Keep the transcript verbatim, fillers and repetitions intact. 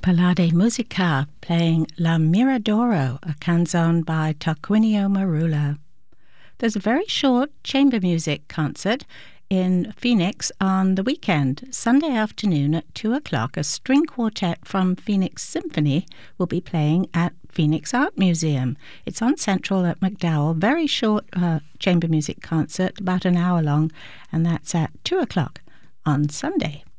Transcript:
Palade Musica playing La Miradoro, a canzone by Tarquinio Marula. There's a very short chamber music concert in Phoenix on the weekend. Sunday afternoon at two o'clock, a string quartet from Phoenix Symphony will be playing at Phoenix Art Museum. It's on Central at McDowell. Very short uh, chamber music concert, about an hour long, and that's at two o'clock on Sunday.